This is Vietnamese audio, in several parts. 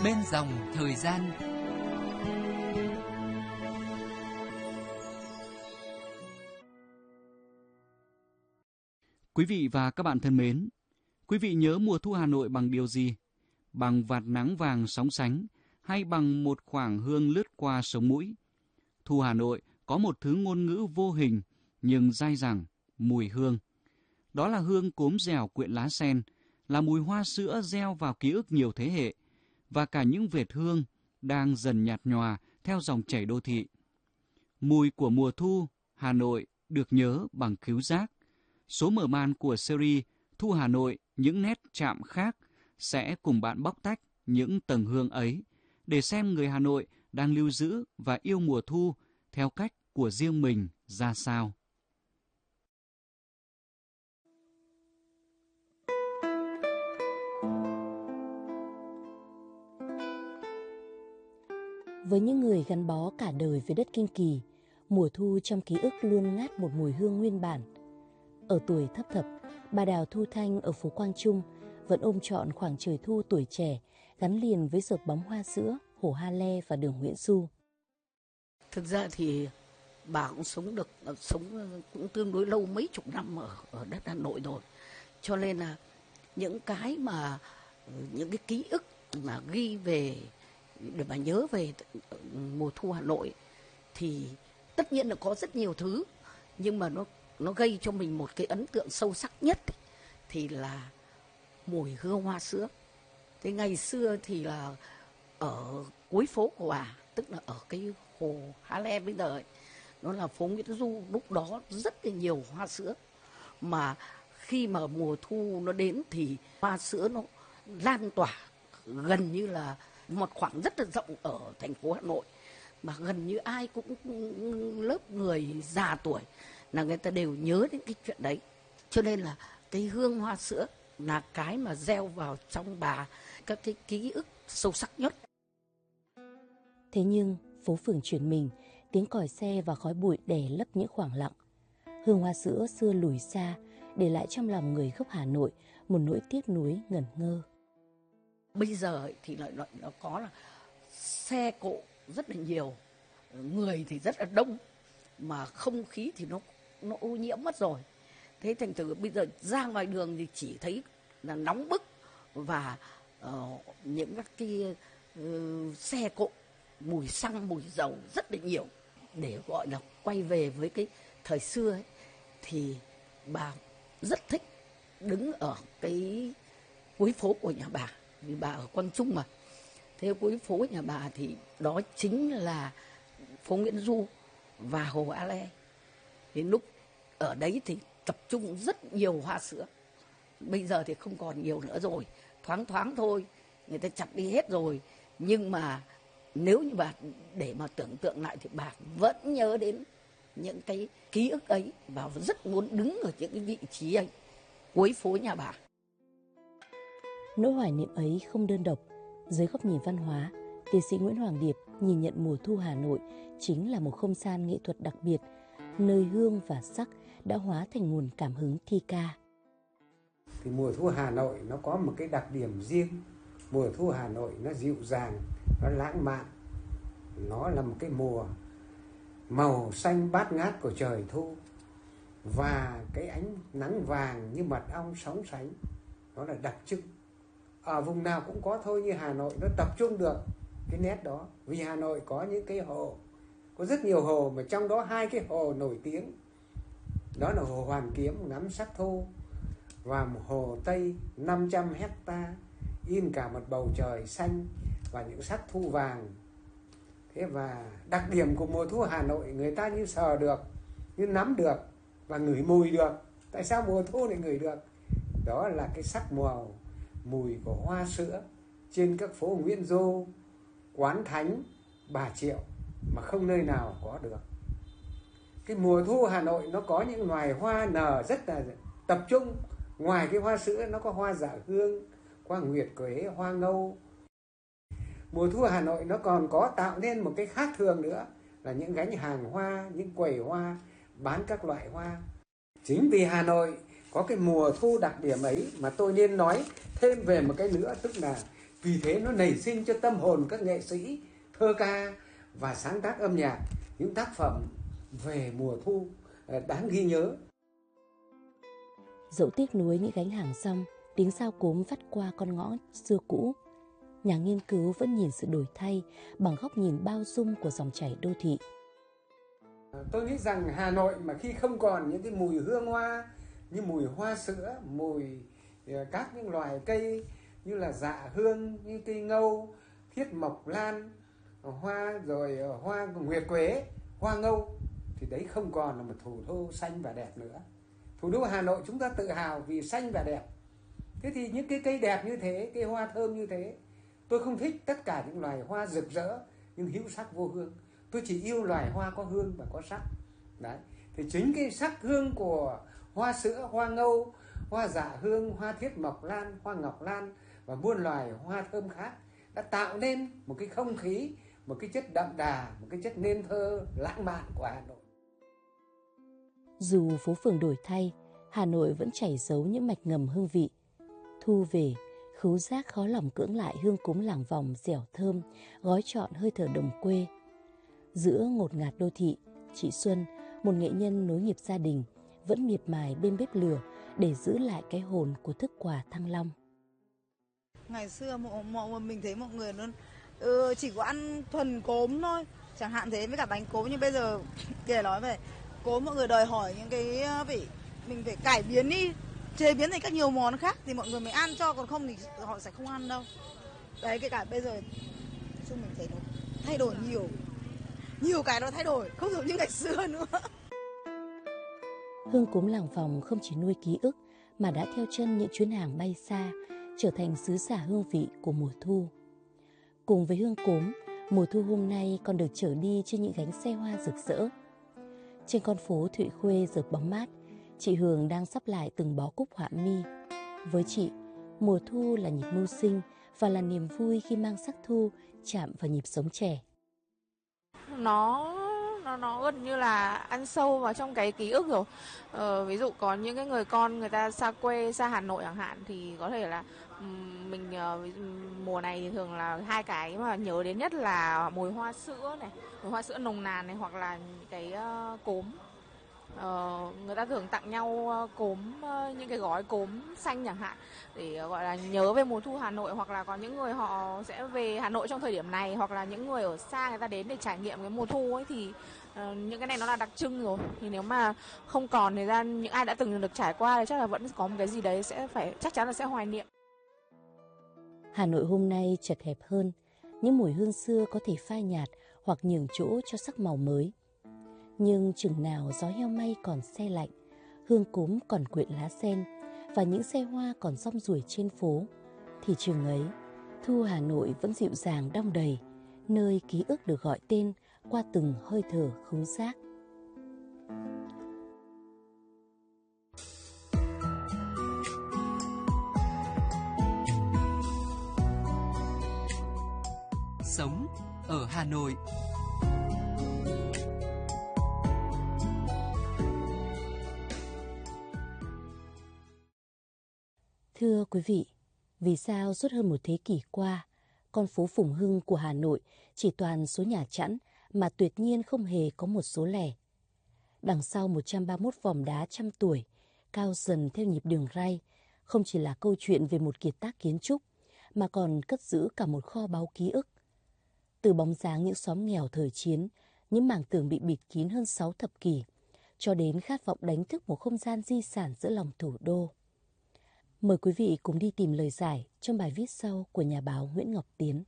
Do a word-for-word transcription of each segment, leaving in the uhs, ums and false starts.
bên dòng thời gian. Quý vị và các bạn thân mến, quý vị nhớ mùa thu Hà Nội bằng điều gì? Bằng vạt nắng vàng sóng sánh hay bằng một khoảng hương lướt qua sống mũi? Thu Hà Nội có một thứ ngôn ngữ vô hình nhưng dai dẳng, mùi hương. Đó là hương cốm dẻo quyện lá sen, là mùi hoa sữa gieo vào ký ức nhiều thế hệ, và cả những vệt hương đang dần nhạt nhòa theo dòng chảy đô thị. Mùi của mùa thu Hà Nội được nhớ bằng khứu giác. Số mở màn của series Thu Hà Nội những nét chạm khác sẽ cùng bạn bóc tách những tầng hương ấy để xem người Hà Nội đang lưu giữ và yêu mùa thu theo cách của riêng mình ra sao. Với những người gắn bó cả đời với đất Kinh Kỳ, mùa thu trong ký ức luôn ngát một mùi hương nguyên bản. Ở tuổi thấp thập, bà Đào Thu Thanh ở phố Quang Trung vẫn ôm trọn khoảng trời thu tuổi trẻ gắn liền với giọt bóng hoa sữa, hồ Ha Le và đường Nguyễn Du. Thực ra thì bà cũng sống được sống cũng tương đối lâu, mấy chục năm ở ở đất Hà Nội rồi, cho nên là những cái mà những cái ký ức mà ghi về để mà nhớ về mùa thu Hà Nội thì tất nhiên là có rất nhiều thứ, nhưng mà nó nó gây cho mình một cái ấn tượng sâu sắc nhất thì là mùi hương hoa sữa. Thế ngày xưa thì là ở cuối phố của bà, tức là ở cái hồ Ha Le bây giờ ấy, nó là phố Nguyễn Du, lúc đó rất là nhiều hoa sữa, mà khi mà mùa thu nó đến thì hoa sữa nó lan tỏa gần như là một khoảng rất là rộng ở thành phố Hà Nội, mà gần như ai cũng lớp người già tuổi là người ta đều nhớ đến cái chuyện đấy, cho nên là cái hương hoa sữa là cái mà gieo vào trong bà các cái ký ức sâu sắc nhất. Thế nhưng phố phường chuyển mình, tiếng còi xe và khói bụi đè lấp những khoảng lặng. Hương hoa sữa xưa lùi xa, để lại trong lòng người gốc Hà Nội một nỗi tiếc nuối ngẩn ngơ. Bây giờ thì nó, nó, nó có là xe cộ rất là nhiều, người thì rất là đông, mà không khí thì nó nó ô nhiễm mất rồi. Thế thành thử bây giờ ra ngoài đường thì chỉ thấy là nóng bức, và uh, những các cái uh, xe cộ mùi xăng, mùi dầu rất là nhiều. Để gọi là quay về với cái thời xưa ấy, thì bà rất thích đứng ở cái cuối phố của nhà bà, vì bà ở Quang Trung mà. Thế cuối phố nhà bà thì đó chính là phố Nguyễn Du và hồ Ha Le. Đến lúc ở đấy thì tập trung rất nhiều hoa sữa. Bây giờ thì không còn nhiều nữa rồi, thoáng thoáng thôi, người ta chặt đi hết rồi. Nhưng mà nếu như bà để mà tưởng tượng lại thì bà vẫn nhớ đến những cái ký ức ấy và rất muốn đứng ở những cái vị trí ấy, cuối phố nhà bà. Nỗi hoài niệm ấy không đơn độc. Dưới góc nhìn văn hóa, tiến sĩ Nguyễn Hoàng Điệp nhìn nhận mùa thu Hà Nội chính là một không gian nghệ thuật đặc biệt, nơi hương và sắc đã hóa thành nguồn cảm hứng thi ca. Thì mùa thu Hà Nội nó có một cái đặc điểm riêng. Mùa thu Hà Nội nó dịu dàng, nó lãng mạn. Nó là một cái mùa màu xanh bát ngát của trời thu, và cái ánh nắng vàng như mật ong sóng sánh, nó là đặc trưng. Ở vùng nào cũng có thôi, như Hà Nội nó tập trung được cái nét đó. Vì Hà Nội có những cái hồ, có rất nhiều hồ, mà trong đó hai cái hồ nổi tiếng, đó là hồ Hoàn Kiếm ngắm sắc thu, và một hồ Tây năm trăm hecta in cả một bầu trời xanh và những sắc thu vàng. Thế và đặc điểm của mùa thu Hà Nội, người ta như sờ được, như nắm được và ngửi mùi được. Tại sao mùa thu lại ngửi được? Đó là cái sắc màu mùi của hoa sữa trên các phố Nguyễn Du, Quán Thánh, Bà Triệu mà không nơi nào có được. Cái mùa thu Hà Nội nó có những loài hoa nở rất là tập trung. Ngoài cái hoa sữa nó có hoa dã hương, hoa nguyệt quế, hoa ngâu. Mùa thu Hà Nội nó còn có tạo nên một cái khác thường nữa là những gánh hàng hoa, những quầy hoa bán các loại hoa. Chính vì Hà Nội có cái mùa thu đặc điểm ấy mà tôi nên nói thêm về một cái nữa, tức là vì thế nó nảy sinh cho tâm hồn các nghệ sĩ thơ ca và sáng tác âm nhạc những tác phẩm về mùa thu đáng ghi nhớ. Dẫu tiếc nuối những gánh hàng rong, tiếng sao cốm vắt qua con ngõ xưa cũ, nhà nghiên cứu vẫn nhìn sự đổi thay bằng góc nhìn bao dung của dòng chảy đô thị. Tôi nghĩ rằng Hà Nội mà khi không còn những cái mùi hương hoa như mùi hoa sữa, mùi các những loài cây như là dạ hương, như cây ngâu, thiết mộc lan, hoa rồi hoa nguyệt quế, hoa ngâu, thì đấy không còn là một thủ đô xanh và đẹp nữa. Thủ đô Hà Nội chúng ta tự hào vì xanh và đẹp. Thế thì những cái cây đẹp như thế, cây hoa thơm như thế, tôi không thích tất cả những loài hoa rực rỡ nhưng hữu sắc vô hương. Tôi chỉ yêu loài hoa có hương và có sắc. Đấy. Thì chính cái sắc hương của hoa sữa, hoa ngâu, hoa dạ hương, hoa thiết mộc lan, hoa ngọc lan và muôn loài hoa thơm khác đã tạo nên một cái không khí, một cái chất đậm đà, một cái chất nên thơ lãng mạn của Hà Nội. Dù phố phường đổi thay, Hà Nội vẫn chảy dấu những mạch ngầm hương vị. Thu về, khứu giác khó lòng cưỡng lại hương cốm làng vòng dẻo thơm, gói trọn hơi thở đồng quê. Giữa ngột ngạt đô thị, chị Xuân, một nghệ nhân nối nghiệp gia đình, vẫn miệt mài bên bếp lửa để giữ lại cái hồn của thức quà Thăng Long. Ngày xưa mọi, mọi mình thấy mọi người nó ừ, chỉ có ăn thuần cốm thôi, chẳng hạn thế, với cả bánh cốm. Nhưng bây giờ kể nói về cốm, mọi người đòi hỏi những cái phải mình phải cải biến đi, chế biến thành các nhiều món khác thì mọi người mới ăn cho, còn không thì họ sẽ không ăn đâu. Đấy, kể cả bây giờ chung mình thấy nó thay đổi nhiều, nhiều cái nó thay đổi, không giống như ngày xưa nữa. Hương cốm làng vòng không chỉ nuôi ký ức mà đã theo chân những chuyến hàng bay xa, trở thành sứ giả hương vị của mùa thu. Cùng với hương cốm, mùa thu hôm nay còn được chở đi trên những gánh xe hoa rực rỡ. Trên con phố Thụy Khuê rực bóng mát, chị Hường đang sắp lại từng bó cúc họa mi. Với chị, mùa thu là nhịp mưu sinh và là niềm vui khi mang sắc thu chạm vào nhịp sống trẻ. Nó nó nó gần như là ăn sâu vào trong cái ký ức rồi. Ờ, ví dụ có những cái người con người ta xa quê, xa Hà Nội chẳng hạn, thì có thể là mình mùa này thì thường là hai cái mà nhớ đến nhất là mùi hoa sữa này, mùi hoa sữa nồng nàn này, hoặc là cái uh, cốm. Ờ, người ta thường tặng nhau cốm, những cái gói cốm xanh chẳng hạn, để gọi là nhớ về mùa thu Hà Nội. Hoặc là có những người họ sẽ về Hà Nội trong thời điểm này, hoặc là những người ở xa người ta đến để trải nghiệm cái mùa thu ấy, thì uh, những cái này nó là đặc trưng rồi. Thì nếu mà không còn thời gian, những ai đã từng được trải qua thì chắc là vẫn có một cái gì đấy sẽ phải, chắc chắn là sẽ hoài niệm. Hà Nội hôm nay chật hẹp hơn, những mùi hương xưa có thể phai nhạt hoặc nhường chỗ cho sắc màu mới. Nhưng chừng nào gió heo may còn se lạnh, hương cốm còn quyện lá sen và những xe hoa còn rong ruổi trên phố, thì chừng ấy, thu Hà Nội vẫn dịu dàng đong đầy, nơi ký ức được gọi tên qua từng hơi thở khứu giác. Sống ở Hà Nội. Thưa quý vị, vì sao suốt hơn một thế kỷ qua, con phố Phùng Hưng của Hà Nội chỉ toàn số nhà chẵn mà tuyệt nhiên không hề có một số lẻ? Đằng sau một trăm ba mươi mốt vòm đá trăm tuổi, cao dần theo nhịp đường ray, không chỉ là câu chuyện về một kiệt tác kiến trúc, mà còn cất giữ cả một kho báu ký ức. Từ bóng dáng những xóm nghèo thời chiến, những mảng tường bị bịt kín hơn sáu thập kỷ, cho đến khát vọng đánh thức một không gian di sản giữa lòng thủ đô. Mời quý vị cùng đi tìm lời giải trong bài viết sau của nhà báo Nguyễn Ngọc Tiến.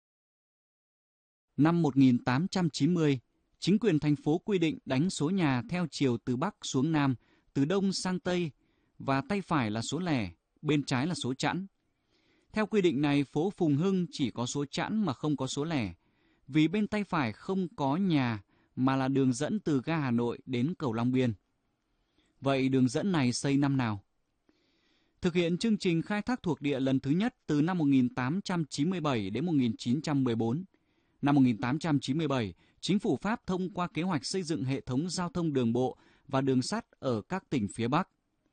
Năm một nghìn tám trăm chín mươi, chính quyền thành phố quy định đánh số nhà theo chiều từ Bắc xuống Nam, từ Đông sang Tây, và tay phải là số lẻ, bên trái là số chẵn. Theo quy định này, phố Phùng Hưng chỉ có số chẵn mà không có số lẻ, vì bên tay phải không có nhà mà là đường dẫn từ ga Hà Nội đến cầu Long Biên. Vậy đường dẫn này xây năm nào? Thực hiện chương trình khai thác thuộc địa lần thứ nhất từ năm một nghìn tám trăm chín mươi bảy đến một nghìn chín trăm mười bốn. Năm một nghìn tám trăm chín mươi bảy, chính phủ Pháp thông qua kế hoạch xây dựng hệ thống giao thông đường bộ và đường sắt ở các tỉnh phía Bắc.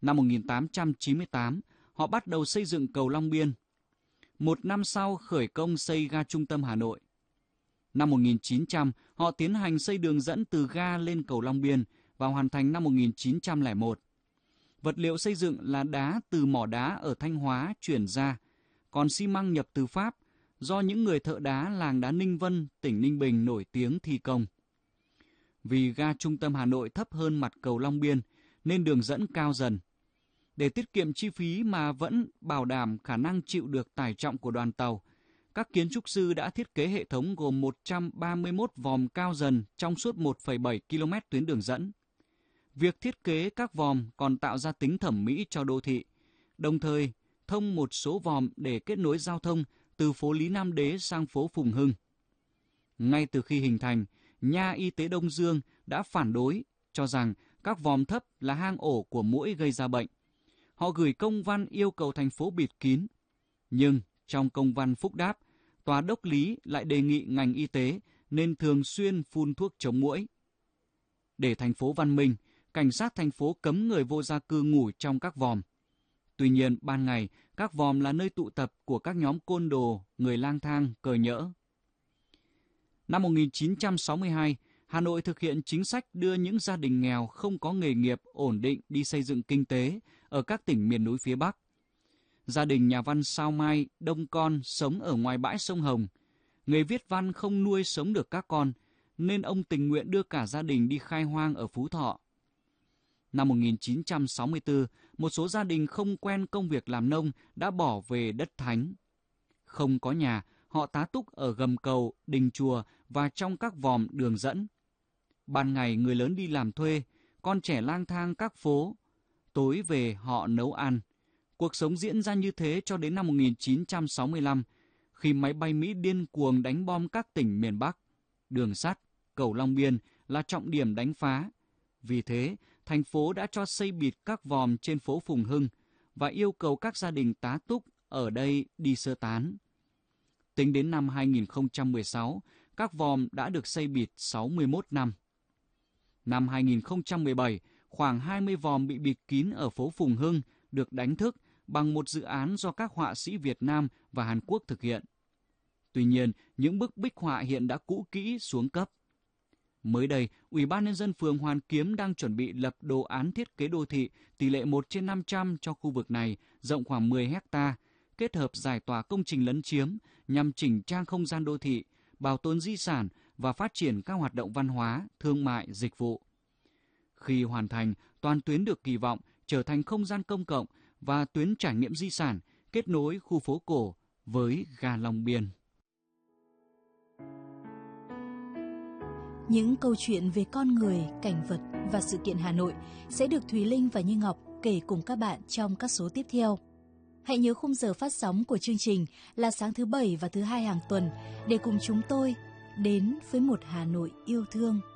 Năm một nghìn tám trăm chín mươi tám, họ bắt đầu xây dựng cầu Long Biên. Một năm sau khởi công xây ga trung tâm Hà Nội. Năm một nghìn chín trăm, họ tiến hành xây đường dẫn từ ga lên cầu Long Biên và hoàn thành năm một nghìn chín trăm lẻ một. Vật liệu xây dựng là đá từ mỏ đá ở Thanh Hóa chuyển ra, còn xi măng nhập từ Pháp do những người thợ đá làng đá Ninh Vân, tỉnh Ninh Bình nổi tiếng thi công. Vì ga trung tâm Hà Nội thấp hơn mặt cầu Long Biên nên đường dẫn cao dần. Để tiết kiệm chi phí mà vẫn bảo đảm khả năng chịu được tải trọng của đoàn tàu, các kiến trúc sư đã thiết kế hệ thống gồm một trăm ba mươi mốt vòm cao dần trong suốt một phẩy bảy ki lô mét tuyến đường dẫn. Việc thiết kế các vòm còn tạo ra tính thẩm mỹ cho đô thị, đồng thời thông một số vòm để kết nối giao thông từ phố Lý Nam Đế sang phố Phùng Hưng. Ngay từ khi hình thành, Nha Y tế Đông Dương đã phản đối, cho rằng các vòm thấp là hang ổ của muỗi gây ra bệnh. Họ gửi công văn yêu cầu thành phố bịt kín. Nhưng trong công văn phúc đáp, Tòa Đốc Lý lại đề nghị ngành y tế nên thường xuyên phun thuốc chống muỗi. Để thành phố văn minh, cảnh sát thành phố cấm người vô gia cư ngủ trong các vòm. Tuy nhiên, ban ngày, các vòm là nơi tụ tập của các nhóm côn đồ, người lang thang, cờ nhỡ. Năm một nghìn chín trăm sáu mươi hai, Hà Nội thực hiện chính sách đưa những gia đình nghèo không có nghề nghiệp ổn định đi xây dựng kinh tế ở các tỉnh miền núi phía Bắc. Gia đình nhà văn Sao Mai đông con sống ở ngoài bãi sông Hồng. Nghề viết văn không nuôi sống được các con, nên ông tình nguyện đưa cả gia đình đi khai hoang ở Phú Thọ. Năm một nghìn chín trăm sáu mươi tư, một số gia đình không quen công việc làm nông đã bỏ về đất thánh. Không có nhà, họ tá túc ở gầm cầu, đình chùa và trong các vòm đường dẫn. Ban ngày người lớn đi làm thuê, con trẻ lang thang các phố. Tối về họ nấu ăn. Cuộc sống diễn ra như thế cho đến năm một nghìn chín trăm sáu mươi lăm, khi máy bay Mỹ điên cuồng đánh bom các tỉnh miền Bắc. Đường sắt, cầu Long Biên là trọng điểm đánh phá. Vì thế, thành phố đã cho xây bịt các vòm trên phố Phùng Hưng và yêu cầu các gia đình tá túc ở đây đi sơ tán. Tính đến năm hai nghìn không trăm mười sáu, các vòm đã được xây bịt sáu mươi mốt năm. Năm hai nghìn không trăm mười bảy, khoảng hai mươi vòm bị bịt kín ở phố Phùng Hưng được đánh thức bằng một dự án do các họa sĩ Việt Nam và Hàn Quốc thực hiện. Tuy nhiên, những bức bích họa hiện đã cũ kỹ, xuống cấp. Mới đây, Ủy ban Nhân dân phường Hoàn Kiếm đang chuẩn bị lập đồ án thiết kế đô thị tỷ lệ một trên năm trăm cho khu vực này, rộng khoảng mười héc ta, kết hợp giải tỏa công trình lấn chiếm nhằm chỉnh trang không gian đô thị, bảo tồn di sản và phát triển các hoạt động văn hóa, thương mại, dịch vụ. Khi hoàn thành, toàn tuyến được kỳ vọng trở thành không gian công cộng và tuyến trải nghiệm di sản kết nối khu phố cổ với ga Long Biên. Những câu chuyện về con người, cảnh vật và sự kiện Hà Nội sẽ được Thùy Linh và Như Ngọc kể cùng các bạn trong các số tiếp theo. Hãy nhớ khung giờ phát sóng của chương trình là sáng thứ Bảy và thứ Hai hàng tuần để cùng chúng tôi đến với một Hà Nội yêu thương.